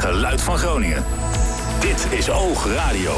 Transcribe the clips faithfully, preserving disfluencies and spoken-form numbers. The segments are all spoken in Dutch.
geluid van Groningen. Dit is Oog Radio.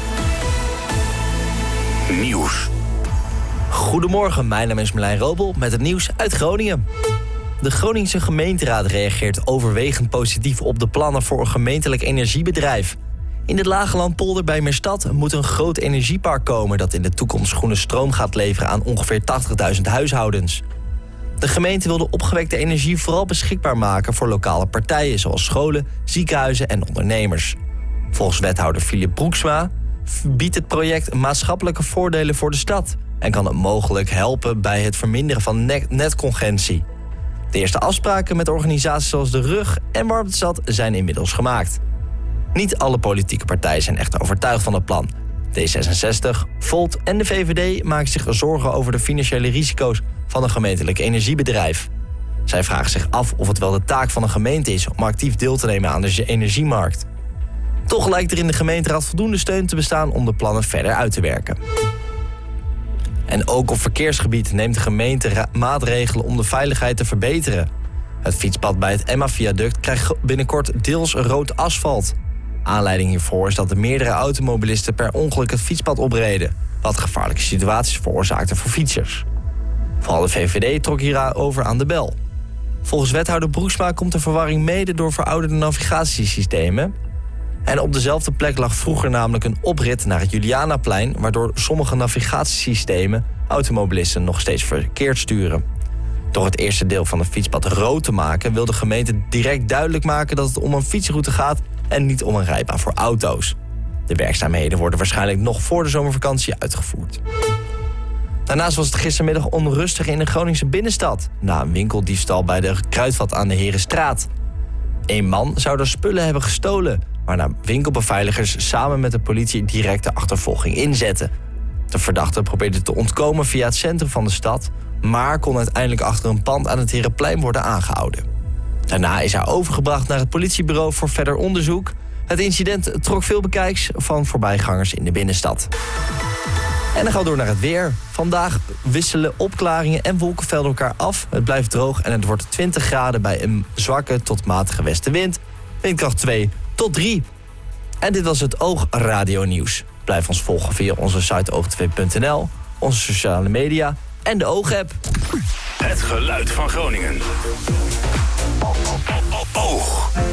Nieuws. Goedemorgen, mijn naam is Marlijn Robel met het nieuws uit Groningen. De Groningse gemeenteraad reageert overwegend positief op de plannen voor een gemeentelijk energiebedrijf. In het Lagelandpolder bij Meerstad moet een groot energiepark komen dat in de toekomst groene stroom gaat leveren aan ongeveer tachtigduizend huishoudens. De gemeente wil de opgewekte energie vooral beschikbaar maken voor lokale partijen zoals scholen, ziekenhuizen en ondernemers. Volgens wethouder Philip Broeksma biedt het project maatschappelijke voordelen voor de stad en kan het mogelijk helpen bij het verminderen van net- netcongestie. De eerste afspraken met organisaties zoals de Rug en Warmtestad zijn inmiddels gemaakt. Niet alle politieke partijen zijn echt overtuigd van het plan. D zesenzestig, Volt en de V V D maken zich zorgen over de financiële risico's van een gemeentelijk energiebedrijf. Zij vragen zich af of het wel de taak van een gemeente is om actief deel te nemen aan de energiemarkt. Toch lijkt er in de gemeenteraad voldoende steun te bestaan om de plannen verder uit te werken. En ook op verkeersgebied neemt de gemeente ra- maatregelen om de veiligheid te verbeteren. Het fietspad bij het Emma-viaduct krijgt binnenkort deels rood asfalt. Aanleiding hiervoor is dat er meerdere automobilisten per ongeluk het fietspad opreden, wat gevaarlijke situaties veroorzaakte voor fietsers. Vooral de V V D trok hierover aan de bel. Volgens wethouder Broeksma komt de verwarring mede door verouderde navigatiesystemen. En op dezelfde plek lag vroeger namelijk een oprit naar het Julianaplein, waardoor sommige navigatiesystemen automobilisten nog steeds verkeerd sturen. Door het eerste deel van het fietspad rood te maken wil de gemeente direct duidelijk maken dat het om een fietsroute gaat en niet om een rijbaan voor auto's. De werkzaamheden worden waarschijnlijk nog voor de zomervakantie uitgevoerd. Daarnaast was het gistermiddag onrustig in de Groningse binnenstad, na een winkeldiefstal bij de Kruidvat aan de Herenstraat. Een man zou er spullen hebben gestolen, waarna winkelbeveiligers samen met de politie direct de achtervolging inzetten. De verdachte probeerde te ontkomen via het centrum van de stad, maar kon uiteindelijk achter een pand aan het Herenplein worden aangehouden. Daarna is hij overgebracht naar het politiebureau voor verder onderzoek. Het incident trok veel bekijks van voorbijgangers in de binnenstad. En dan gaan we door naar het weer. Vandaag wisselen opklaringen en wolkenvelden elkaar af. Het blijft droog en het wordt twintig graden bij een zwakke tot matige westenwind. Windkracht twee tot drie. En dit was het Oog Radio Nieuws. Blijf ons volgen via onze site oog twee punt n l, onze sociale media en de Oog-app. Het geluid van Groningen. Oog.